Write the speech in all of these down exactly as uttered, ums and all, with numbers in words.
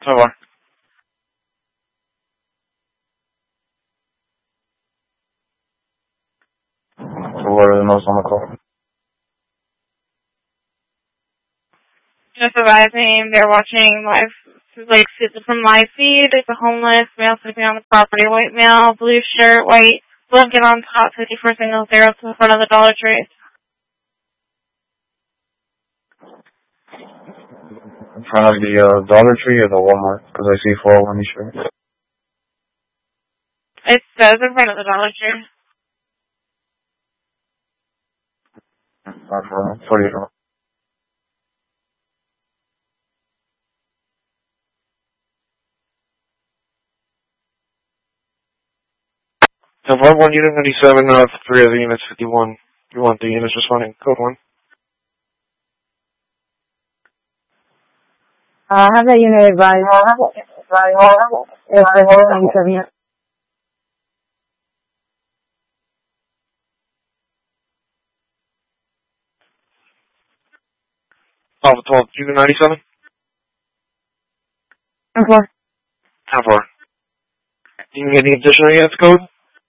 Hello. So what are the notes on the call? Just advising they're watching live, like, from live feed. It's a homeless male sleeping on the property. White male, blue shirt, white blanket on top, fifty-four single zero to the front of the Dollar Tree. In front of the uh, Dollar Tree or the Walmart? Because I see four oh one shirt. It says in front of the Dollar Tree. Not for forty-four. So five one unit ninety-seven, uh, three of the units fifty-one. You want the units responding? Code one. Uh, have that unit advised. It's the whole ninety-seven unit. Alpha twelve, unit ninety-seven? ten four. ten four. You can get any additional units code?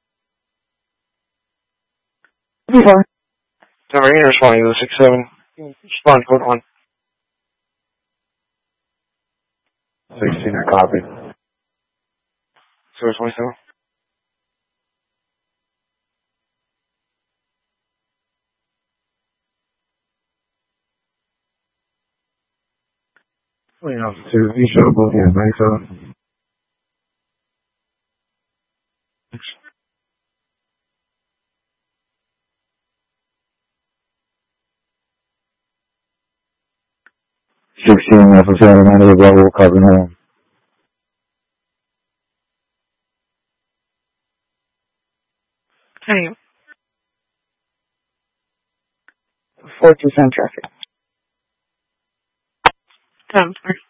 ten four. ten four, you're responding to the six seven. Respond, code one. sixteen, copy. Source twenty-seven. Well, you know, two, you should have both units ninety-seven. sixteen, Alpha seven, ninety, Bravo, copy home. Hey. four two seven traffic. ten four.